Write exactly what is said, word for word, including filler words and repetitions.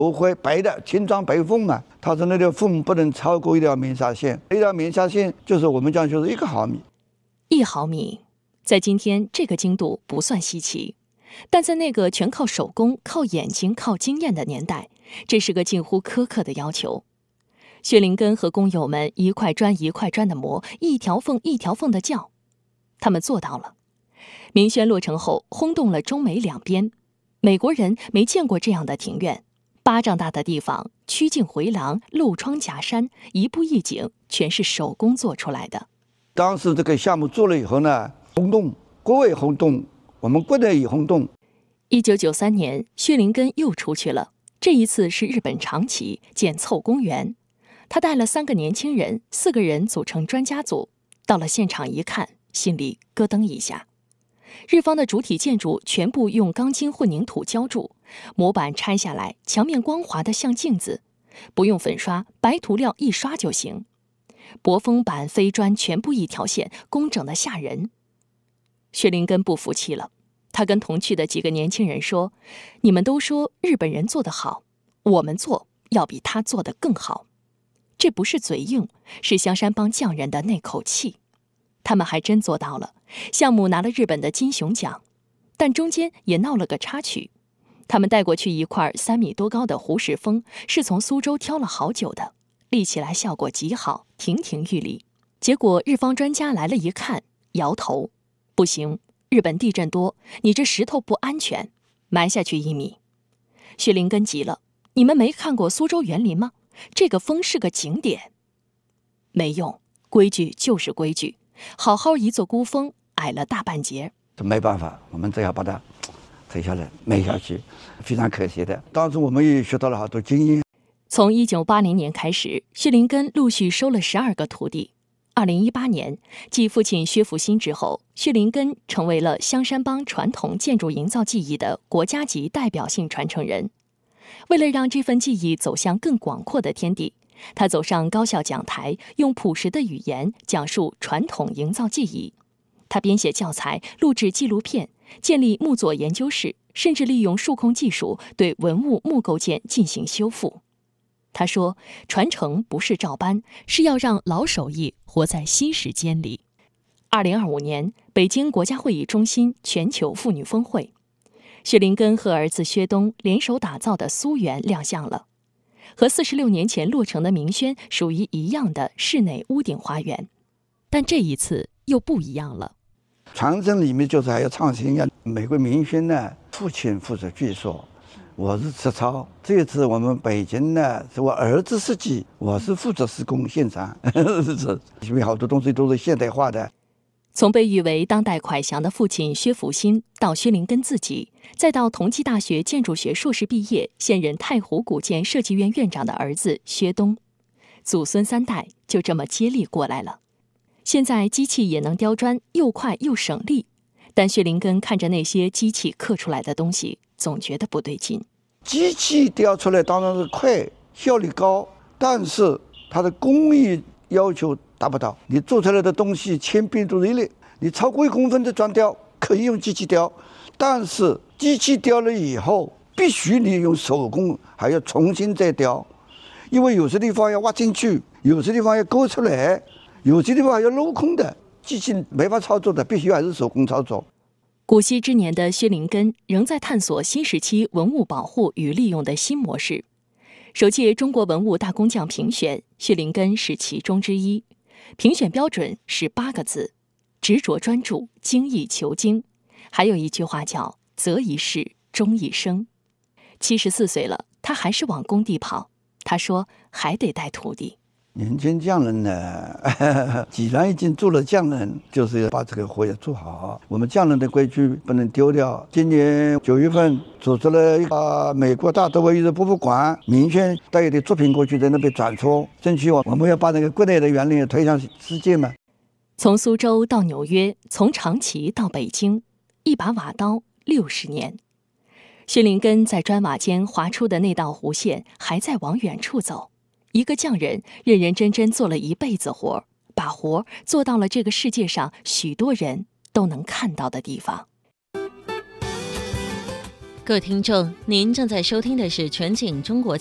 我会白的青装白凤啊，他说那条凤不能超过一条棉纱线，一条棉纱线就是我们讲就是一个毫米。 一毫米，在今天这个精度不算稀奇，但在那个全靠手工、靠眼睛、靠经验的年代，这是个近乎苛刻的要求。薛林根和工友们一块砖一块砖的磨，一条缝一条缝的叫，他们做到了。明轩落成后，轰动了中美两边。美国人没见过这样的庭院，巴掌大的地方，曲径回廊，漏窗夹山，一步一景，全是手工做出来的。 当时这个项目做了以后呢，轰动，国外轰动，我们国内也轰动。 一九九三年，薛林根又出去了，这一次是日本长崎建凑公园。他带了三个年轻人，四个人组成专家组，到了现场一看，心里咯噔一下。日方的主体建筑全部用钢筋混凝土浇筑，模板拆下来，墙面光滑的像镜子，不用粉刷，白涂料一刷就行。薄封板、飞砖全部一条线，工整的吓人。薛林根不服气了，他跟同去的几个年轻人说：“你们都说日本人做得好，我们做要比他做得更好。”这不是嘴硬，是香山帮匠人的那口气。他们还真做到了，项目拿了日本的金熊奖，但中间也闹了个插曲。他们带过去一块三米多高的胡石峰，是从苏州挑了好久的，立起来效果极好，亭亭玉立。结果日方专家来了一看，摇头：“不行，日本地震多，你这石头不安全，埋下去一米。”薛林根急了：“你们没看过苏州园林吗？这个峰是个景点。”没用，规矩就是规矩。好好一座孤峰，矮了大半截， 没办法，我们只要把它推下来，埋下去，非常可惜的。当时我们也学到了好多经验。 从一九八零年开始，薛林根陆续收了十二个徒弟。二零一八年，继父亲薛福新之后，薛林根成为了香山帮传统建筑营造技艺的国家级代表性传承人。为了让这份技艺走向更广阔的天地，他走上高校讲台，用朴实的语言讲述传统营造技艺。他编写教材，录制纪录片，建立木作研究室，甚至利用数控技术对文物木构件进行修复。他说，传承不是照搬，是要让老手艺活在新时间里。二零二五年，北京国家会议中心全球妇女峰会，薛林根和儿子薛东联手打造的苏园亮相了。和四十六年前落成的明轩属于一样的室内屋顶花园，但这一次又不一样了。 传承里面就是还要创新呀。美国明轩呢，父亲负责剧说，我是实操。这次我们北京呢，是我儿子设计，我是负责施工现场，是因为好多东西都是现代化的。 从被誉为当代蒯祥的父亲薛福新，到薛林根自己，再到同济大学建筑学硕士毕业，现任太湖古建设计院院长的儿子薛东，祖孙三代就这么接力过来了。现在机器也能雕砖，又快又省力，但薛林根看着那些机器刻出来的东西，总觉得不对劲。 机器雕出来当然是快，效率高，但是它的工艺要求达不到。你做出来的东西千篇一律，你超过一公分的砖雕可以用机器雕，但是机器雕了以后，必须你用手工还要重新再雕，因为有些地方要挖进去，有些地方要勾出来，有些地方还要镂空的，机器没法操作的，必须还是手工操作。 古稀之年的薛林根仍在探索新时期文物保护与利用的新模式。首届中国文物大工匠评选，薛林根是其中之一。评选标准是八个字：执着专注，精益求精。还有一句话叫“择一事，终一生”。七十四岁了，他还是往工地跑。他说还得带徒弟。 年轻匠人呢，既然已经做了匠人，就是要把这个活要做好。我们匠人的规矩不能丢掉。今年九月份组织了一个美国大都会艺术博物馆明轩带的作品过去，在那边展出，争取我们要把那个国内的园林推向世界嘛。 从苏州到纽约，从长崎到北京，一把瓦刀六十年。薛林根在砖瓦间划出的那道弧线，还在往远处走。一个匠人认认真真做了一辈子活，把活做到了这个世界上许多人都能看到的地方。 各位听众，您正在收听的是全景中国